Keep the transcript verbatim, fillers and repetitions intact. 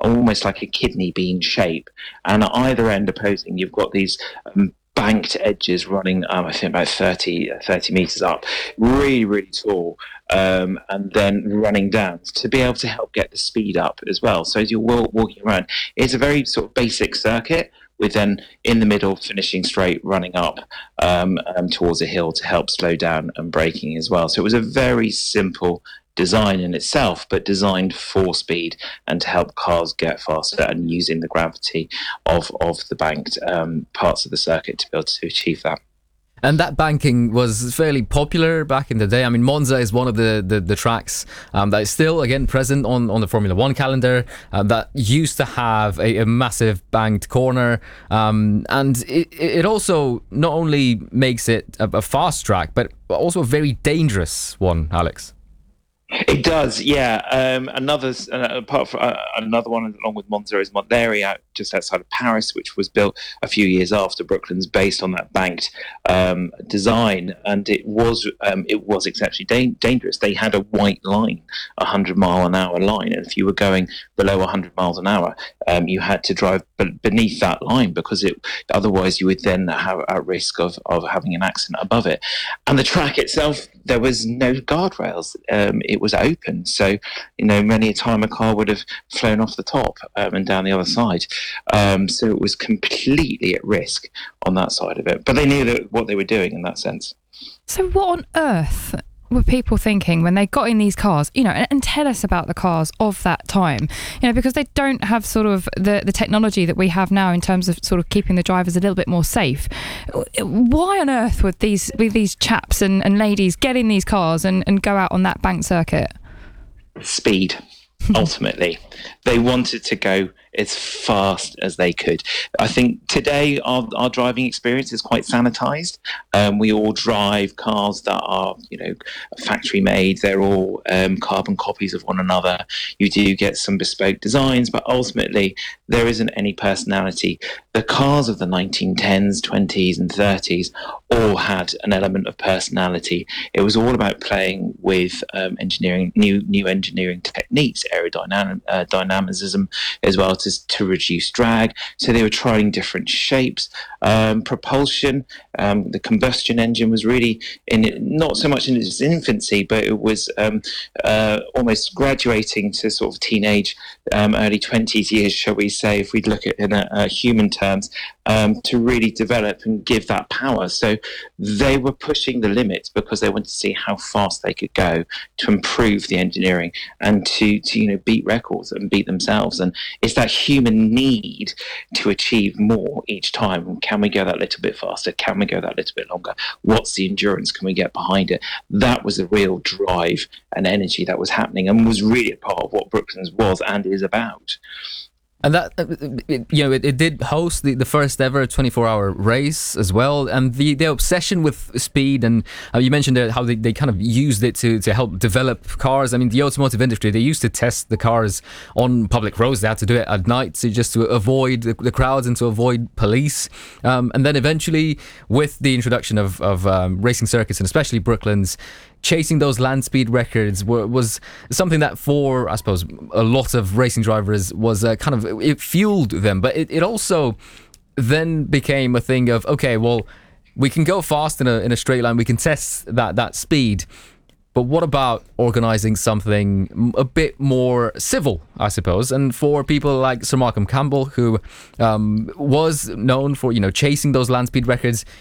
almost like a kidney bean shape. And at either end opposing, you've got these um, banked edges running, um, I think about thirty, thirty meters up, really, really tall, um, and then running down to be able to help get the speed up as well. So as you're walking around, it's a very sort of basic circuit, with then in the middle finishing straight, running up um, um, towards a hill to help slow down and braking as well. So it was a very simple design in itself, but designed for speed and to help cars get faster and using the gravity of, of the banked um, parts of the circuit to be able to achieve that. And that banking was fairly popular back in the day. I mean, Monza is one of the, the, the tracks um, that is still, again, present on, on the Formula One calendar um, that used to have a, a massive banked corner. Um, and it, it also not only makes it a, a fast track, but also a very dangerous one, Alex. It does, yeah. Um, another uh, apart from uh, another one along with Monza is Montlhéry, out just outside of Paris, which was built a few years after Brooklands, based on that banked um, design, and it was um, it was exceptionally da- dangerous. They had a white line, a hundred mile an hour line, and if you were going below a hundred miles an hour, um, you had to drive b- beneath that line because it otherwise you would then have a risk of of having an accident above it. And the track itself, there was no guardrails. Um, it was open, so you know many a time a car would have flown off the top um, and down the other side. Um, so it was completely at risk on that side of it. But they knew that what they were doing in that sense. So what on earth were people thinking when they got in these cars? You know, and, and tell us about the cars of that time. You know, because they don't have sort of the, the technology that we have now in terms of sort of keeping the drivers a little bit more safe. Why on earth would these would these chaps and, and ladies get in these cars and, and go out on that banked circuit? Speed. Ultimately, they wanted to go as fast as they could. I think today our, our driving experience is quite sanitized. Um, we all drive cars that are, you know, factory made. They're all um, carbon copies of one another. You do get some bespoke designs, but ultimately there isn't any personality. The cars of the nineteen tens, twenties and thirties all had an element of personality. It was all about playing with um, engineering, new new engineering techniques, aerodynamic uh, dynamism as well, to, to reduce drag. So they were trying different shapes. Um, propulsion, um, the combustion engine was really in it, not so much in its infancy, but it was um, uh, almost graduating to sort of teenage, um, early twenties years, shall we say, if we look at it in a, a human terms, um, to really develop and give that power. So they were pushing the limits because they wanted to see how fast they could go to improve the engineering and to, to you know beat records and beat themselves. And it's that human need to achieve more each time. Can we go that little bit faster? Can we go that little bit longer? What's the endurance? Can we get behind it? That was the real drive and energy that was happening and was really a part of what Brooklands was and is about. And that, it, you know, it, it did host the, the first ever twenty-four hour race as well. And the, the obsession with speed, and uh, you mentioned uh, how they, they kind of used it to, to help develop cars. I mean, the automotive industry, they used to test the cars on public roads. They had to do it at night so just to avoid the, the crowds and to avoid police. Um, and then eventually, with the introduction of, of um, racing circuits, and especially Brooklands, chasing those land speed records were, was something that for, I suppose, a lot of racing drivers was uh, kind of, it fueled them. But it, it also then became a thing of, okay, well, we can go fast in a in a straight line, we can test that that speed. But what about organising something a bit more civil, I suppose? And for people like Sir Malcolm Campbell, who um, was known for, you know, chasing those land speed records,